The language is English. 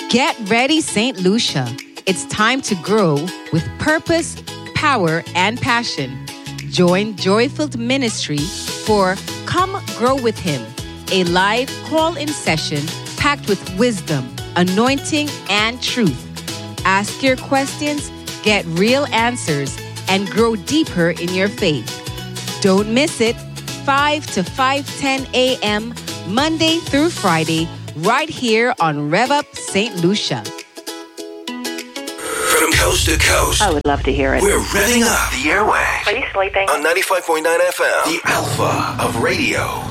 Get ready, St. Lucia. It's time to grow with purpose, power, and passion. Join Joy-Filled Ministry for Come Grow with Him, a live call-in session packed with wisdom, anointing, and truth. Ask your questions, get real answers, and grow deeper in your faith. Don't miss it, 5 to 5:10 a.m., Monday through Friday, right here on Rev Up St. Lucia. From coast to coast, I would love to hear it. we're revving up the airwaves Are you sleeping? on 95.9 FM, the Alpha of Radio.